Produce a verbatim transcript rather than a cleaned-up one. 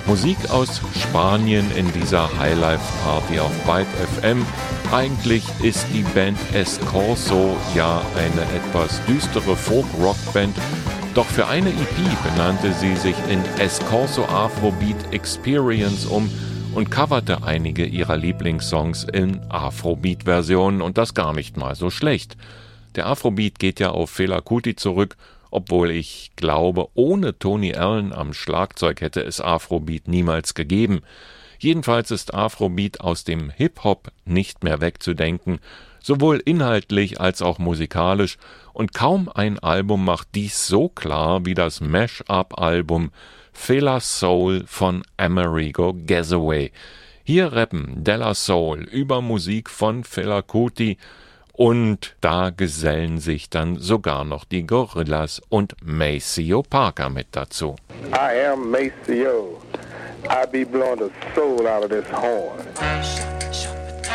Musik aus Spanien in dieser Highlife-Party auf Byte F M. Eigentlich ist die Band Escorzo ja eine etwas düstere Folk-Rock-Band, doch für eine E P benannte sie sich in Escorzo Afrobeat Experience um und coverte einige ihrer Lieblingssongs in Afrobeat-Versionen und das gar nicht mal so schlecht. Der Afrobeat geht ja auf Fela Kuti zurück, obwohl ich glaube, ohne Tony Allen am Schlagzeug hätte es Afrobeat niemals gegeben. Jedenfalls ist Afrobeat aus dem Hip-Hop nicht mehr wegzudenken, sowohl inhaltlich als auch musikalisch, und kaum ein Album macht dies so klar wie das Mash-Up-Album Fela Soul von Amerigo Gazaway. Hier rappen De La Soul über Musik von Fela Kuti, und da gesellen sich dann sogar noch die Gorillaz und Maceo Parker mit dazu. I am Maceo. I be blowing the soul out of this horn.